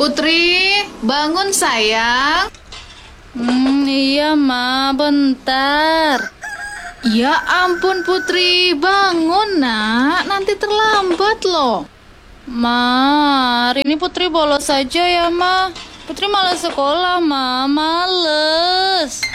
Putri, bangun sayang. Iya Ma, bentar. Ya ampun Putri, bangun nak, nanti terlambat loh. Ma, hari ini Putri bolos saja ya Ma. Putri malas sekolah Ma, males.